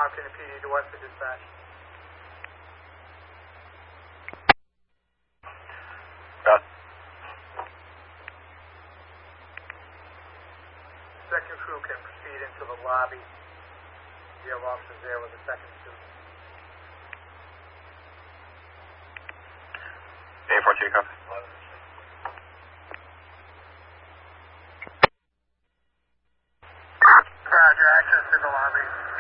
Continue PD to west of dispatch. Got it. Second crew can proceed into the lobby. You have officers there with the second suit. A14, copy. Roger, access to the lobby.